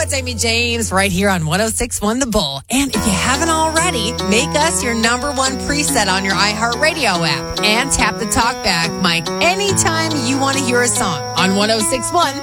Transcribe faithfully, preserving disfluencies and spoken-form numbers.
It's Amy James right here on one oh six point one The Bull. And if you haven't already, make us your number one preset on your iHeartRadio app. And tap the talkback mic anytime you want to hear a song on one oh six point one